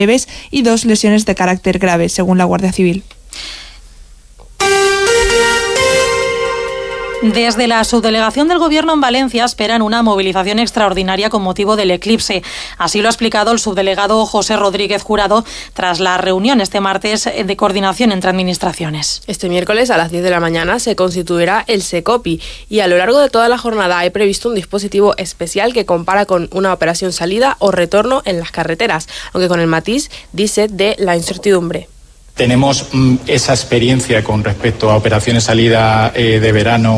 leves y 2 lesiones de carácter grave, según la Guardia Civil. Desde la subdelegación del Gobierno en Valencia esperan una movilización extraordinaria con motivo del eclipse. Así lo ha explicado el subdelegado José Rodríguez Jurado tras la reunión este martes de coordinación entre administraciones. Este miércoles a las 10 de la mañana se constituirá el SECOPI y a lo largo de toda la jornada he previsto un dispositivo especial que compara con una operación salida o retorno en las carreteras, aunque con el matiz, dice, de la incertidumbre. Tenemos esa experiencia con respecto a operaciones salida de verano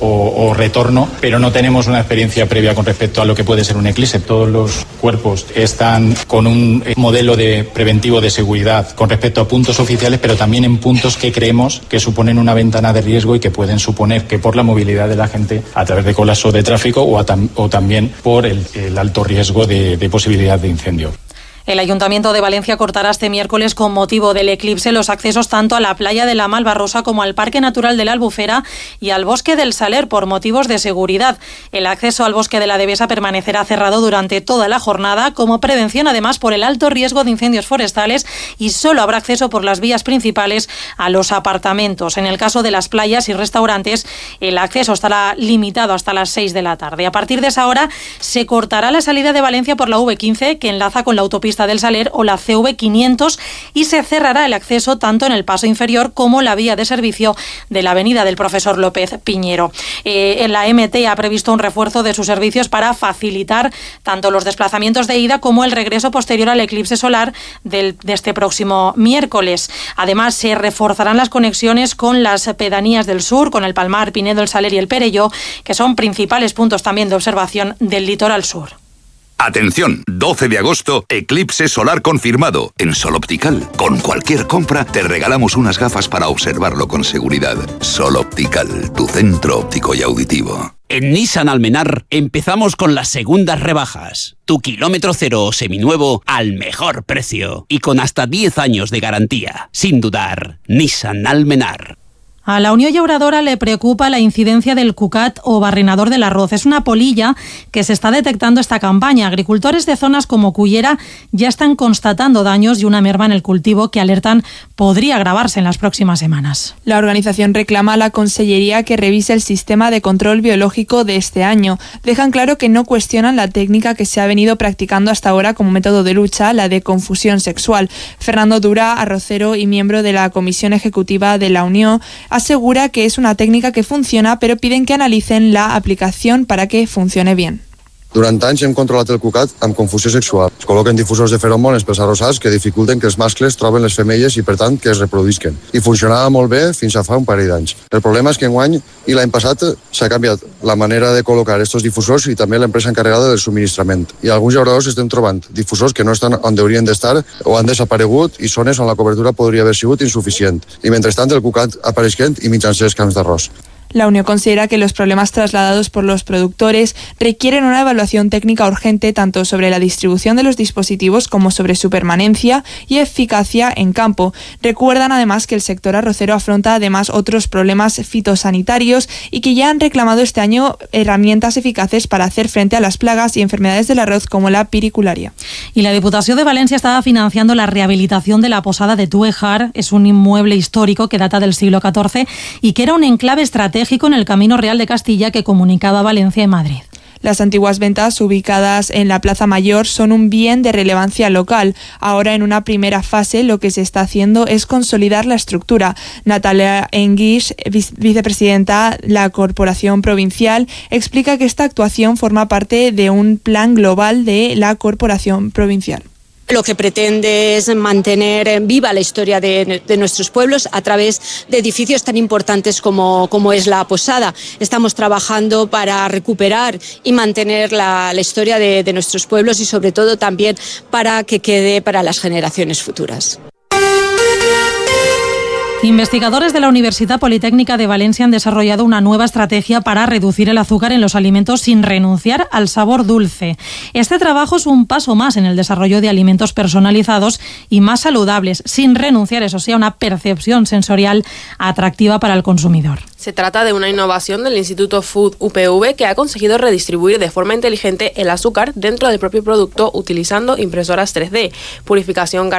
o retorno, pero no tenemos una experiencia previa con respecto a lo que puede ser un eclipse. Todos los cuerpos están con un modelo de preventivo de seguridad con respecto a puntos oficiales, pero también en puntos que creemos que suponen una ventana de riesgo y que pueden suponer que por la movilidad de la gente a través de colapso de tráfico o también por el alto riesgo de posibilidad de incendio. El Ayuntamiento de Valencia cortará este miércoles con motivo del eclipse los accesos tanto a la playa de la Malvarrosa como al Parque Natural de la Albufera y al Bosque del Saler por motivos de seguridad. El acceso al Bosque de la Devesa permanecerá cerrado durante toda la jornada como prevención además por el alto riesgo de incendios forestales y solo habrá acceso por las vías principales a los apartamentos. En el caso de las playas y restaurantes, el acceso estará limitado hasta las 6 de la tarde. A partir de esa hora se cortará la salida de Valencia por la V15 que enlaza con la autopista del Saler o la CV500 y se cerrará el acceso tanto en el paso inferior como la vía de servicio de la avenida del Profesor López Piñero. En la MT ha previsto un refuerzo de sus servicios para facilitar tanto los desplazamientos de ida como el regreso posterior al eclipse solar de este próximo miércoles. Además, se reforzarán las conexiones con las pedanías del sur, con el Palmar, Pinedo, el Saler y el Perelló, que son principales puntos también de observación del litoral sur. Atención, 12 de agosto, eclipse solar confirmado. En Sol Optical, con cualquier compra, te regalamos unas gafas para observarlo con seguridad. Sol Optical, tu centro óptico y auditivo. En Nissan Almenar empezamos con las segundas rebajas. Tu kilómetro cero o seminuevo al mejor precio y con hasta 10 años de garantía. Sin dudar, Nissan Almenar. A la Unió Llauradora le preocupa la incidencia del cucat o barrinador del arroz. Es una polilla que se está detectando esta campaña. Agricultores de zonas como Cullera ya están constatando daños y una merma en el cultivo que alertan podría agravarse en las próximas semanas. La organización reclama a la Consellería que revise el sistema de control biológico de este año. Dejan claro que no cuestionan la técnica que se ha venido practicando hasta ahora como método de lucha, la de confusión sexual. Fernando Dura, arrocero y miembro de la Comisión Ejecutiva de la Unió, asegura que es una técnica que funciona, pero piden que analicen la aplicación para que funcione bien. Durant anys hem controlat el cucat amb confusió sexual. Es col·loquen difusors de feromones pels arrossars que dificulten que els mascles troben les femelles i, per tant, que es reproduïsquen. I funcionava molt bé fins a fa un parell d'anys. El problema és que enguany i l'any passat s'ha canviat la manera de col·locar aquests difusors i també l'empresa encarregada del subministrament. I alguns llauradors estem trobant difusors que no estan on haurien d'estar o han desaparegut i zones on la cobertura podria haver sigut insuficient. I mentrestant el cucat apareixent i mitjançant els camps d'arròs. La Unión considera que los problemas trasladados por los productores requieren una evaluación técnica urgente tanto sobre la distribución de los dispositivos como sobre su permanencia y eficacia en campo. Recuerdan además que el sector arrocero afronta además otros problemas fitosanitarios y que ya han reclamado este año herramientas eficaces para hacer frente a las plagas y enfermedades del arroz como la piricularia. Y la Diputación de Valencia estaba financiando la rehabilitación de la posada de Tuéjar. Es un inmueble histórico que data del siglo XIV y que era un enclave estratégico en el Camino Real de Castilla que comunicaba Valencia y Madrid. Las antiguas ventas ubicadas en la Plaza Mayor son un bien de relevancia local. Ahora, en una primera fase, lo que se está haciendo es consolidar la estructura. Natalia Enguix, vicepresidenta de la Corporación Provincial, explica que esta actuación forma parte de un plan global de la Corporación Provincial. Lo que pretende es mantener viva la historia de nuestros pueblos a través de edificios tan importantes como es la posada. Estamos trabajando para recuperar y mantener la historia de nuestros pueblos y sobre todo también para que quede para las generaciones futuras. Investigadores de la Universidad Politécnica de Valencia han desarrollado una nueva estrategia para reducir el azúcar en los alimentos sin renunciar al sabor dulce. Este trabajo es un paso más en el desarrollo de alimentos personalizados y más saludables, sin renunciar, eso sí, a una percepción sensorial atractiva para el consumidor. Se trata de una innovación del Instituto Food UPV que ha conseguido redistribuir de forma inteligente el azúcar dentro del propio producto utilizando impresoras 3D, purificación